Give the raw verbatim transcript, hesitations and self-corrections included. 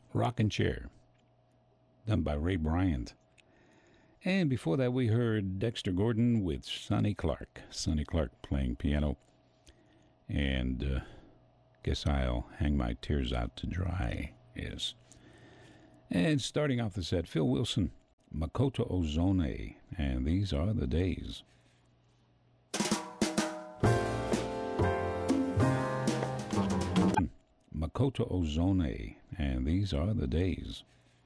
Rocking Chair, done by Ray Bryant. And before that, we heard Dexter Gordon with Sonny Clark. Sonny Clark playing piano. And uh, guess I'll hang my tears out to dry. Yes. And starting off the set, Phil Wilson, Makoto Ozone. And these are the days. Makoto Ozone. And these are the days.